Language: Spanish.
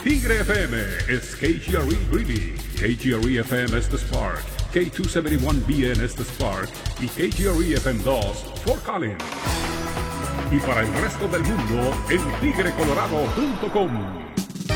Tigre FM is KGRE Greeley, KGRE FM es The Spark, K271BN es The Spark y KGRE FM2 Fort Collins. Y para el resto del mundo en tigrecolorado.com.